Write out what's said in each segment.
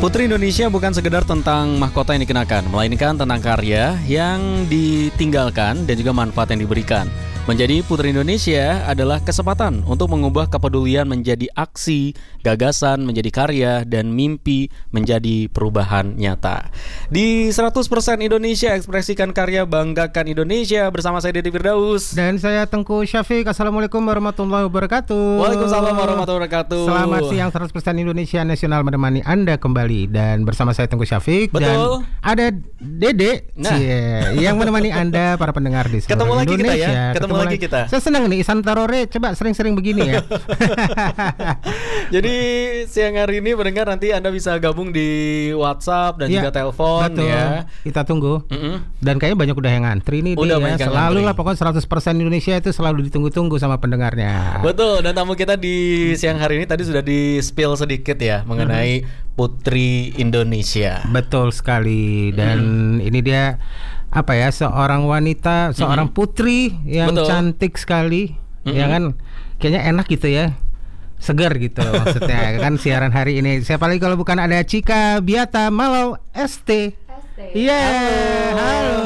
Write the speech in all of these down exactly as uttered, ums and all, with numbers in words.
Putri Indonesia bukan sekedar tentang mahkota yang dikenakan, melainkan tentang karya yang ditinggalkan dan juga manfaat yang diberikan. Menjadi Putri Indonesia adalah kesempatan untuk mengubah kepedulian menjadi aksi, gagasan menjadi karya, dan mimpi menjadi perubahan nyata. Di seratus persen Indonesia, ekspresikan karya, banggakan Indonesia. Bersama saya Deddy Firdaus. Dan saya Tengku Syafiq. Assalamualaikum warahmatullahi wabarakatuh. Waalaikumsalam warahmatullahi wabarakatuh. Selamat siang, seratus persen Indonesia Nasional menemani Anda kembali. Dan bersama saya Tengku Syafiq. Betul. Dan ada Dede Nah. Cie, yang menemani Anda para pendengar di seluruh Ketemu lagi kita Indonesia. ya. Ketemu lagi kita. Saya senang nih Isan Tarore. Coba sering-sering begini ya. Jadi siang hari ini pendengar, nanti Anda bisa gabung di WhatsApp dan Ya, juga telepon betul. ya. Kita tunggu. Mm-mm. Dan kayaknya banyak udah yang ngantri nih. Udah dia, banyak yang selalu ngantri. lah pokoknya seratus persen Indonesia itu selalu ditunggu-tunggu sama pendengarnya. Betul, dan tamu kita di siang hari ini tadi sudah di-spill sedikit ya mengenai Putri Indonesia. Betul sekali. Dan ini dia apa ya, seorang wanita, seorang putri yang Betul. cantik sekali, Mm-mm. ya kan? Kayaknya enak gitu ya, segar gitu maksudnya kan siaran hari ini. Siapa lagi kalau bukan ada Cika Biata Malau S T. Iya, halo,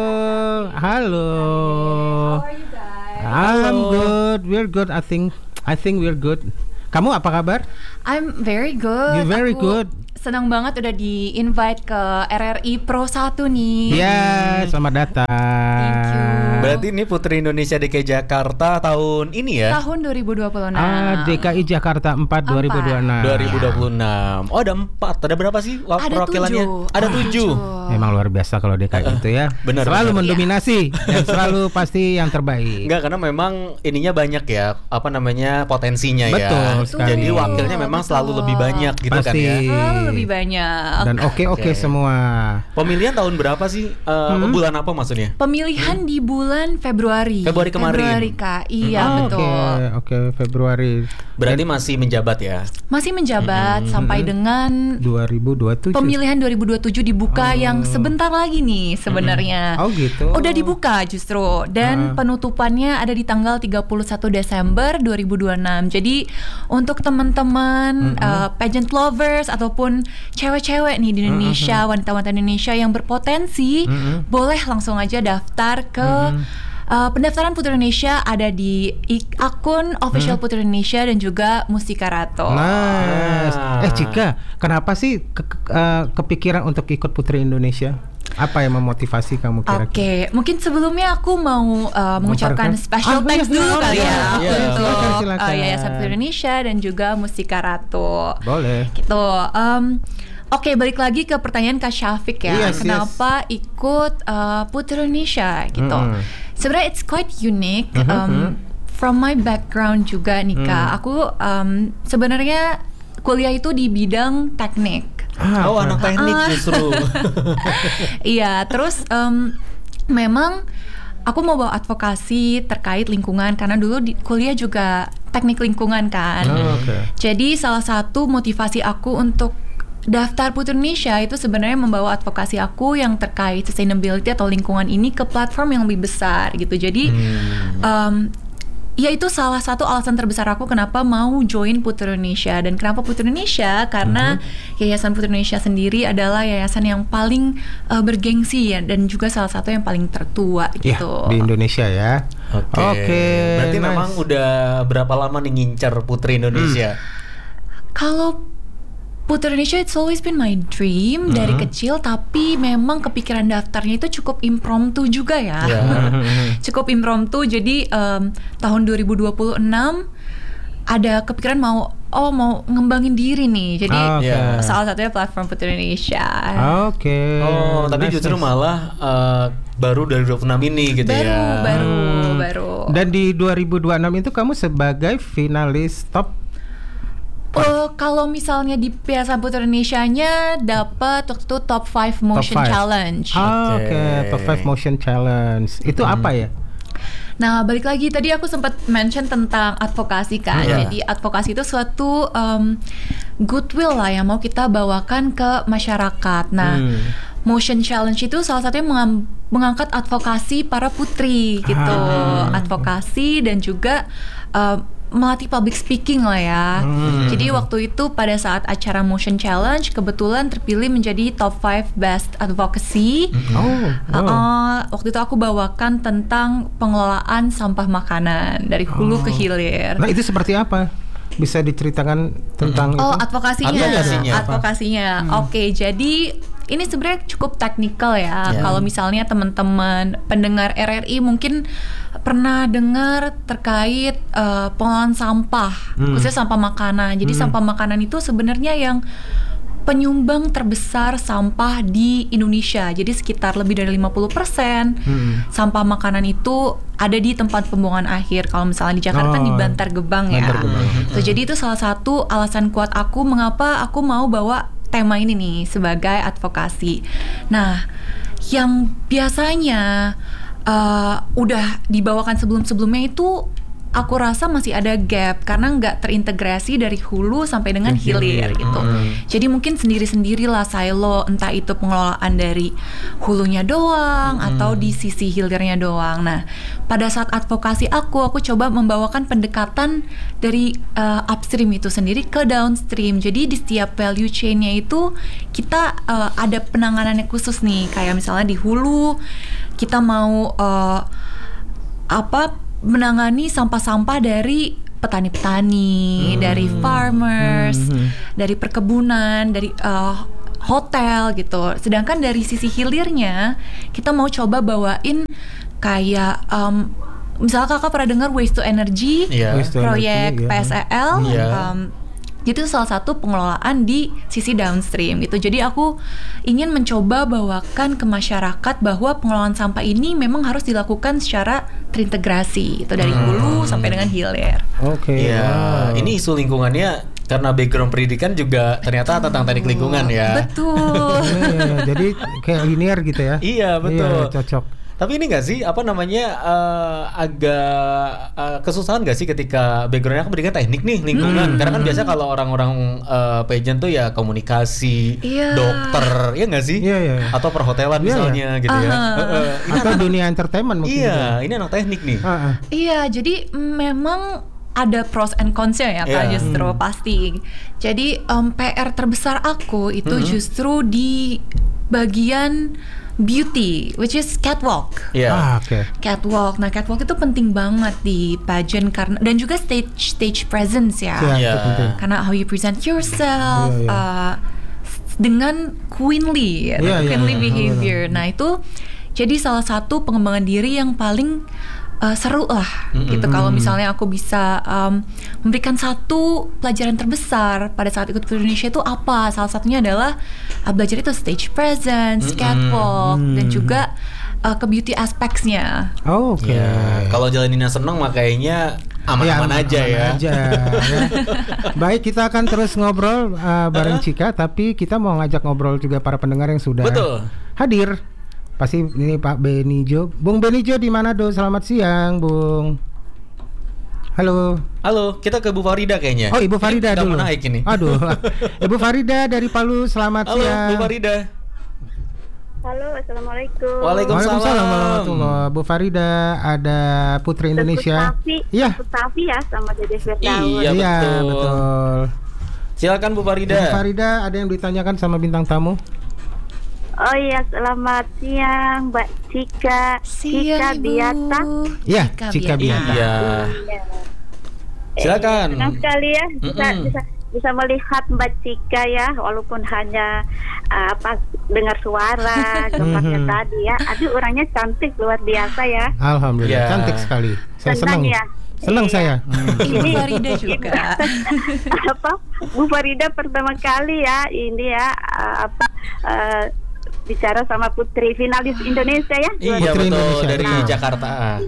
halo. How are you guys? I'm good, we're good. I think, I think we're good. Kamu apa kabar? I'm very good. You very Aku good. senang banget udah di-invite ke R R I Pro satu nih. Iya, selamat datang. Thank you. Berarti ini Putri Indonesia D K I Jakarta tahun ini ya? Tahun dua ribu dua puluh enam. Ah, D K I Jakarta empat dua ribu dua puluh enam. dua ribu dua puluh enam. Oh, ada empat. Ada berapa sih wa- Ada perwakilannya? tujuh. Ada Ah, tujuh. Memang luar biasa kalau D K I itu ya. Benar, selalu benar. mendominasi dan selalu pasti yang terbaik. Enggak, karena memang ininya banyak ya, apa namanya, potensinya ya. Betul sekali. Jadi wakilnya memang Betul. selalu lebih banyak gitu kan Pasti. ya. Selalu lebih banyak. Dan oke-oke Oke. semua. Pemilihan tahun berapa sih? Eh, Hmm. Bulan apa maksudnya? Pemilihan di bulan Februari. Februari kemarin. Februari Kak. Iya, Oh, betul. Oke, oke Februari. Berarti masih menjabat ya. Masih menjabat sampai dengan dua ribu dua puluh tujuh. pemilihan dua ribu dua puluh tujuh dibuka yang sebentar lagi nih sebenarnya. Oh gitu. Udah dibuka justru, dan Ah. penutupannya ada di tanggal tiga puluh satu Desember dua ribu dua puluh enam. Jadi untuk teman-teman uh, pageant lovers ataupun cewek-cewek nih di Indonesia, wanita-wanita Indonesia yang berpotensi, boleh langsung aja daftar ke uh, pendaftaran Putri Indonesia. Ada di i- akun official Putri Indonesia dan juga Mustika Rato. Nice. Ah. Eh Cika, kenapa sih ke- ke- eh, kepikiran untuk ikut Putri Indonesia? Apa yang memotivasi kamu Oke, kira-kira? mungkin sebelumnya aku mau uh, mengucapkan Memperkenalkan- special Ah, thanks iya, dulu iya, kali iya, ya iya. untuk Silakan, silakan. uh, Yayasan Putri Indonesia dan juga Mustika Rato. Boleh. Gitu. Um, Oke, balik lagi ke pertanyaan Kak Syafiq ya. Yes, Kenapa ikut uh, Putri Indonesia gitu? Mm. Sebenarnya it's quite unique. Um, from my background juga nih Kak, aku um, sebenarnya kuliah itu di bidang teknik. Ah, Oh, apa? anak teknik Ah. justru. Iya, terus em, memang aku mau bawa advokasi terkait lingkungan karena dulu di kuliah juga teknik lingkungan kan. Oh, oke. Jadi salah satu motivasi aku untuk daftar Putri Indonesia itu sebenarnya membawa advokasi aku yang terkait sustainability atau lingkungan ini ke platform yang lebih besar gitu. Jadi em, ya itu salah satu alasan terbesar aku kenapa mau join Putri Indonesia. Dan kenapa Putri Indonesia? Karena Yayasan Putri Indonesia sendiri adalah yayasan yang paling uh, bergengsi ya, dan juga salah satu yang paling tertua Ya, gitu. di Indonesia ya. Oke. Oke, Berarti nice. memang udah berapa lama nih ngincer Putri Indonesia? Kalau Putri Indonesia it's always been my dream dari kecil, tapi memang kepikiran daftarnya itu cukup impromptu juga ya. Ya. Cukup impromptu. Jadi em, tahun dua ribu dua puluh enam ada kepikiran mau oh mau ngembangin diri nih. Jadi Oke. Ya. salah satunya platform Putri Indonesia. Oke. Oh, tapi Nice, justru nice. malah eh, baru dari dua puluh enam ini gitu baru, ya. baru, Hmm. baru. Dan di dua ribu dua puluh enam itu kamu sebagai finalis top. Eh, kalau misalnya di Yayasan Putri Indonesia-nya dapat waktu itu top lima motion five. challenge. Ah, Oke. Oke, top five motion challenge. Itu apa ya? Nah, balik lagi tadi aku sempat mention tentang advokasi kan. Iya. Jadi advokasi itu suatu um, goodwill lah yang mau kita bawakan ke masyarakat. Nah, Hmm. motion challenge itu salah satunya mengam- mengangkat advokasi para putri gitu. Ah. Advokasi dan juga um, melatih public speaking lah ya. Hmm. Jadi waktu itu pada saat acara Motion Challenge kebetulan terpilih menjadi top five best advocacy. Oh, Uh, wow. uh, waktu itu aku bawakan tentang pengelolaan sampah makanan dari hulu Oh. ke hilir. Nah, itu seperti apa? Bisa diceritakan tentang Oh, itu? advokasinya. Advokasinya apa? Advokasinya. Oke, jadi ini sebenarnya cukup teknikal ya. Ya. Kalau misalnya teman-teman pendengar R R I mungkin pernah dengar terkait uh, pengelolaan sampah, Hmm. khususnya sampah makanan. Jadi Hmm. sampah makanan itu sebenarnya yang penyumbang terbesar sampah di Indonesia. Jadi sekitar lebih dari lima puluh persen Hmm. sampah makanan itu ada di tempat pembuangan akhir. Kalau misalnya di Jakarta Oh, di Bantar Gebang ya. Bantar Gebang. So, jadi itu salah satu alasan kuat aku mengapa aku mau bawa tema ini nih sebagai advokasi. Nah, yang biasanya uh, udah dibawakan sebelum-sebelumnya itu aku rasa masih ada gap karena nggak terintegrasi dari hulu sampai dengan Ke hilir. hilir gitu. Hmm. Jadi mungkin sendiri-sendirilah silo, entah itu pengelolaan dari hulunya doang atau di sisi hilirnya doang. Nah, pada saat advokasi aku, aku coba membawakan pendekatan dari uh, upstream itu sendiri ke downstream. Jadi di setiap value chain-nya itu kita uh, ada penanganannya khusus nih. Kayak misalnya di hulu kita mau uh, apa menangani sampah-sampah dari petani-petani, Hmm. dari farmers, Hmm. dari perkebunan, dari uh, hotel gitu. Sedangkan dari sisi hilirnya kita mau coba bawain kayak um, misalnya kakak pernah dengar waste to energy, Iya. Waste to proyek energy, P ya. S E L. Iya. um, itu salah satu pengelolaan di sisi downstream gitu. Jadi aku ingin mencoba bawakan ke masyarakat bahwa pengelolaan sampah ini memang harus dilakukan secara terintegrasi itu dari hulu sampai dengan hilir. Oke. Iya, wow. ini isu lingkungannya karena background pendidikan juga ternyata tentang teknik lingkungan ya. Betul. Iya, iya, jadi kayak linear gitu ya. Iya, betul. Iya, cocok. Tapi ini nggak sih apa namanya eh, agak eh, kesusahan nggak sih ketika backgroundnya kan pendidikan teknik nih lingkungan? Hmm. Karena kan biasa kalau orang-orang eh, pageant tuh ya komunikasi, Iya. dokter, ya nggak sih? Iya, iya. Atau perhotelan Iya, misalnya gitu ya. Aha. Heeh. Ini Atau anak- dunia entertainment mungkin. Iya, juga. ini anak teknik nih. Ah, ah. Iya, jadi memang ada pros and cons-nya ya Kak, Iya. justru Hmm. pasti. Jadi em, P R terbesar aku itu Mhm. justru di bagian beauty, which is catwalk. Iya. Ah, oke. Catwalk. Nah, catwalk itu penting banget di pageant karena dan juga stage stage presence ya. Iya, Iya. itu penting. Karena how you present yourself Iya, iya. uh, s- dengan queenly, ya, Iya, iya, queenly iya, behavior. Nah, itu jadi salah satu pengembangan diri yang paling uh, seru lah gitu. Kalau misalnya aku bisa um, memberikan satu pelajaran terbesar pada saat ikut Putri Indonesia itu apa? Salah satunya adalah uh, belajar itu stage presence, catwalk, dan juga uh, ke beauty aspects-nya. Oh, oke. Ya, kalau jalaninnya seneng makanya aman-aman Ya, aja aman ya. aja, ya. Baik, kita akan terus ngobrol uh, bareng Cika, tapi kita mau ngajak ngobrol juga para pendengar yang sudah Betul. hadir. Pasti ini Pak Benijo. Bung Benijo di Manado. Selamat siang, Bung. Halo. Halo, kita ke Bu Farida kayaknya. Oh, Ibu Farida Ini udah dulu. mau naik ini. Aduh. Ibu Farida dari Palu. Selamat Halo, Bu siang. Farida. Halo, assalamualaikum. Waalaikumsalam. Waalaikumsalam warahmatullahi. Bu Farida, ada Putri Indonesia. Iya. Iya. Safi ya sama Dede Firdaus. Iya, Iya, betul. betul. Silakan Bu Farida. Bu Farida, ada yang ditanyakan sama bintang tamu? Oh iya, selamat siang Mbak Cika. Cika Siang, Ibu. Biata. Iya, Cika Cika Biata. Biata. Iya. Iya. Silakan. Eh, senang sekali ya bisa, Mm-mm. bisa bisa melihat Mbak Cika ya, walaupun hanya uh, apa dengar suara gempatnya Mhm. tadi ya. Aduh, orangnya cantik luar biasa ya. Alhamdulillah, Iya. cantik sekali. Saya Senang senang. ya? Senang Iya. saya. Ibu Farida juga. apa Bu Farida pertama kali ya ini ya uh, apa uh, bicara sama putri finalis Indonesia ya. Iya, Putri betul, Indonesia, dari betul. Jakarta.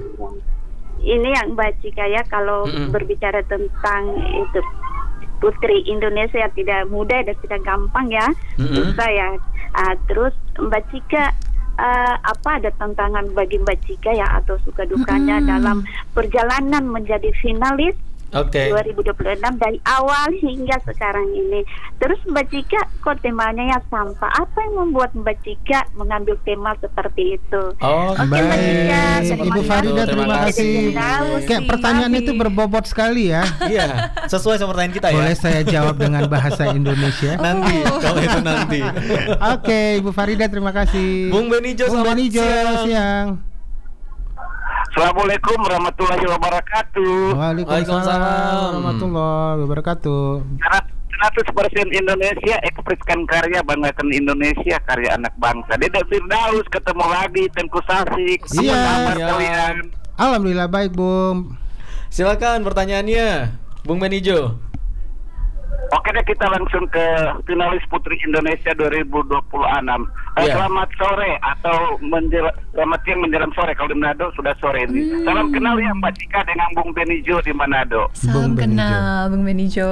Ini yang Mbak Cika ya, kalau Mm-mm. berbicara tentang itu putri Indonesia yang tidak mudah dan tidak gampang ya, Mm-mm. susah ya. Ah, terus Mbak Cika ah, apa ada tantangan bagi Mbak Cika ya atau suka dukanya Mm-mm. dalam perjalanan menjadi finalis Oke. dua ribu dua puluh enam dari awal hingga sekarang ini. Terus Mbak Cika kok temanya ya sampah? Apa yang membuat Mbak Cika mengambil tema seperti itu? Oh, Oke, Mbak Cika, terima Ibu kasih. Farida, Terima terima kasih. kasih. Kayak pertanyaan itu berbobot sekali ya. Iya, sesuai sama pertanyaan kita ya. Boleh saya jawab dengan bahasa Indonesia? Nanti, kalau itu nanti. Oke, Ibu Farida, terima kasih. Bung Benijo, Bung selamat Benijo, siang. siang. Assalamualaikum warahmatullahi wabarakatuh. Waalaikumsalam warahmatullahi wabarakatuh. seratus persen Indonesia, ekspresikan karya, banggakan Indonesia, karya anak bangsa. Dede Firdaus ketemu lagi, Tengku Sasik. Apa Iya. kabar Iya. kalian? Alhamdulillah baik, Bung. Silakan pertanyaannya, Bung Benijo. Oke deh, kita langsung ke finalis Putri Indonesia dua ribu dua puluh enam. Eh, Iya. Selamat sore atau menjela- selamat siang menjelang sore. Kalau di Manado sudah sore ini. Salam kenal ya Mbak Cika dengan Bung Benijo di Manado. Salam Bung Benijo. kenal Bung Benijo.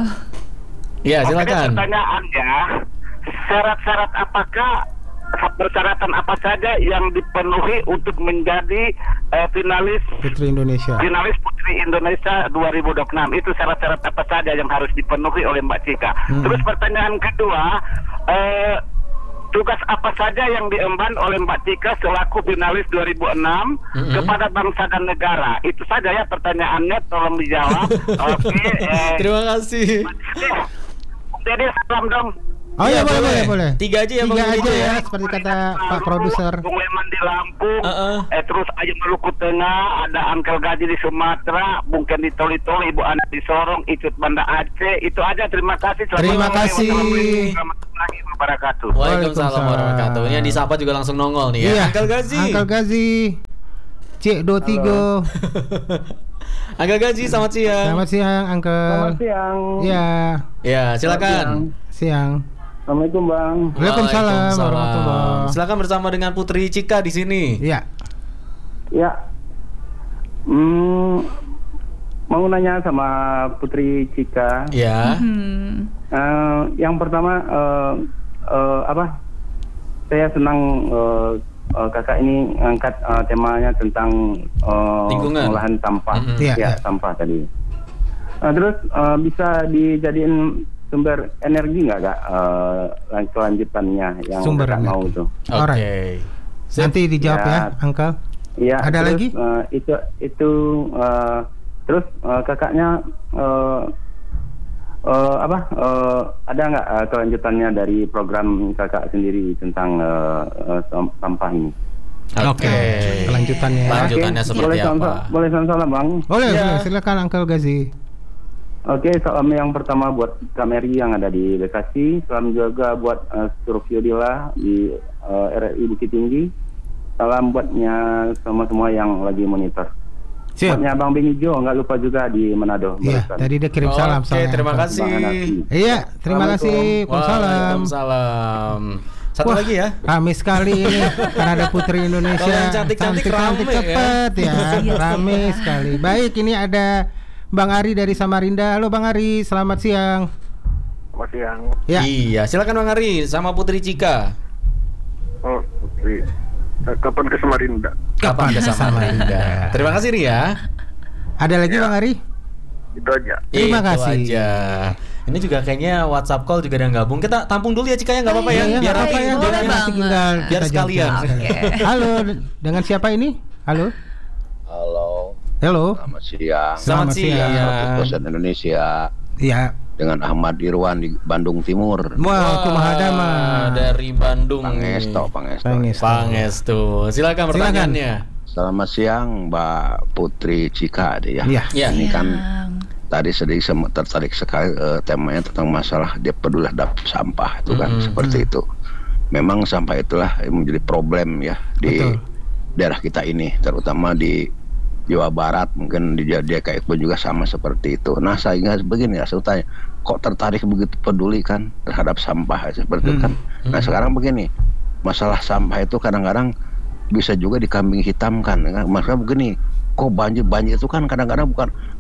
Ya, Oke, silakan. pertanyaannya, syarat-syarat apakah persyaratan apa saja yang dipenuhi untuk menjadi eh, finalis Putri Indonesia. finalis Putri Indonesia dua ribu dua puluh enam? Itu syarat-syarat apa saja yang harus dipenuhi oleh Mbak Cika? Hmm. Terus pertanyaan kedua, eh, tugas apa saja yang diemban oleh Mbak Cika selaku finalis dua ribu enam Mm-hmm. kepada bangsa dan negara? Itu saja ya pertanyaannya, tolong dijawab. Oke. eh, Terima kasih. Dede, salam dong. Oh Iya, ya, boleh, boleh, boleh. Tiga aja ya, Bung Tiga aja Benijo ya, ya. seperti kata Pak Produser. Bung Leman di Lampung, Uh-uh. eh terus Ayu Maluku Tengah, ada Angkel Gaji di Sumatera, Bung Ken di Toli-Toli, Ibu Ana di Sorong, Icut Banda Aceh. Itu aja, terima kasih. Selamat Terima sore. kasih. Wassalamualaikum warahmatullahi wabarakatuh. Waalaikumsalam Waalaikumsalam. warahmatullahi. Ini yang disapa juga langsung nongol nih ya. Iya. Angkel Gazi. Angkel Gazi. Cik Do Tigo. Angkel Gazi, selamat siang. Selamat siang, Angkel. siang. Iya, Ya, silakan. siang. Assalamualaikum Bang. Waalaikumsalam warahmatullahi. Silakan bersama dengan Putri Cika di sini. Iya. Ya. Hmm, mau nanya sama Putri Cika. Ya. Hmm. Eh, yang pertama eh, eh, apa? Saya senang eh, eh, kakak ini angkat eh, temanya tentang eh, Lingkungan. pengolahan sampah, Mhm. Iya, ya iya. sampah tadi. Eh, terus eh, bisa dijadiin sumber energi nggak kak? Eh, lan- kelanjutannya yang Sumber kakak energi. mau tuh? Oke. Alright. Nanti dijawab ya, Ya. Angkel. Iya. Ada terus, lagi? eh, itu itu eh, terus eh, kakaknya eh, eh, apa? eh, ada nggak eh, kelanjutannya dari program kakak sendiri tentang eh, eh, sam- sampah ini? Oke. Kelanjutannya ya. Lanjutannya Oke, seperti boleh apa? salam- Boleh salam-salam bang. Boleh, Ya. boleh. Silakan Angkel Gazi. Oke, salam yang pertama buat Kak Mary yang ada di Bekasi. Salam juga buat uh, Suruf Yudila di uh, R R I Bukit Tinggi. Salam buatnya semua-semua yang lagi monitor. Siap. Buatnya Bang Benijo, nggak lupa juga di Manado. Iya, barusan. tadi dia kirim salam. Oke, soalnya. terima Bang kasih. Hanafi. Iya, terima kasih. Waalaikumsalam. Waalaikumsalam. Satu Wah, lagi ya. Rame sekali ini karena ada Putri Indonesia. Kalau yang cantik-cantik rame ya. cepet ya. Iya, Rame iya. sekali. Baik, ini ada Bang Ari dari Samarinda. Halo Bang Ari, selamat siang. Selamat siang. Ya. Iya, silakan Bang Ari sama Putri Cika. Oh, Putri. Kapan ke Samarinda? Kapan ke Samarinda? Terima kasih Ria. Ada lagi Bang Ari? Itu aja. Terima Itu kasih. aja. Ini juga kayaknya WhatsApp call juga ada yang gabung. Kita tampung dulu ya Cika ya, nggak apa-apa ya. Iya, Biar nggak apa ya. boleh Nanti banget. tinggal Biar kita sekalian. jawab. Oke. Halo, dengan siapa ini? Halo. Halo, Halo. selamat siang. Selamat Selamat siang. siang. Pusat Indonesia Iya. dengan Ahmad Irwan di Bandung Timur. Wah, kumaha dama. Dari Bandung. Pangesto, Pangesto. Pangesto. Pangestu. Silakan pertanyaannya. Selamat siang, Mbak Putri Cika deh ya. Iya. Ya. Ini kan Yang- tadi sedikit sem- tertarik sekali eh, temanya tentang masalah dia peduli terhadap sampah itu kan Mhm. seperti itu. Memang sampah itulah yang menjadi problem ya di Betul. daerah kita ini, terutama di Jawa Barat, mungkin di Jawa kayak pun juga sama seperti itu. Nah, saya ingat begini ya, saya tanya, kok tertarik begitu peduli kan terhadap sampah seperti itu Hmm. kan? Nah, sekarang begini, masalah sampah itu kadang-kadang bisa juga dikambing hitamkan. Kan? Maksudnya begini, kok banjir banjir itu kan kadang-kadang bukan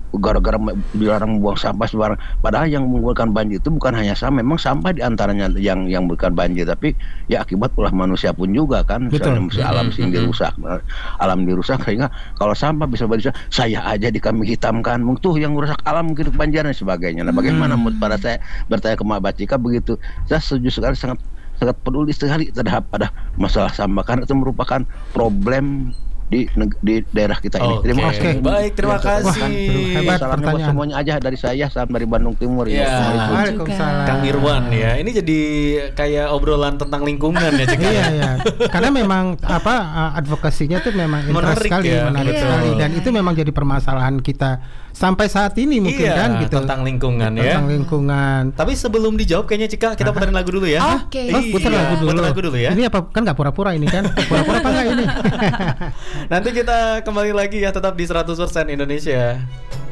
gara-gara dilarang membuang sampah sembarang. Padahal yang mengumpulkan banjir itu bukan hanya sampah, memang sampah diantaranya yang yang membuat banjir, tapi ya akibat ulah manusia pun juga kan. Misalnya alam sing dirusak, alam dirusak sehingga kalau sampah bisa berbisa saya aja di kambing hitamkan, tuh yang merusak alam mungkin kebanjiran dan sebagainya. Nah, bagaimana menurut pada saya bertanya ke Mbak Cika begitu, saya setuju sekali, sangat sangat peduli sekali terhadap pada masalah sampah karena itu merupakan problem di di daerah kita ini. Oke. Terima kasih. Baik, terima kasih. Wah, hebat Salamnya buat pertanyaan. semuanya aja dari saya, salam dari Bandung Timur ya. Ya. Assalamualaikum. Waalaikumsalam. Kang Irwan ya. Ini jadi kayak obrolan tentang lingkungan ya, Cika. Iya ya, karena memang apa uh, advokasinya tuh memang interest Menarik sekali, ya, menarik betul. sekali, dan itu memang jadi permasalahan kita sampai saat ini mungkin Iya, kan gitu tentang lingkungan ya. tentang lingkungan. Tapi sebelum dijawab kayaknya Cika kita puterin lagu dulu ya. Oke. Oh, putar Iya, lagu dulu. putar lagu dulu ya. Ini apa kan nggak pura-pura ini kan? Pura-pura apa nggak ini? Nanti kita kembali lagi ya, tetap di seratus persen Indonesia.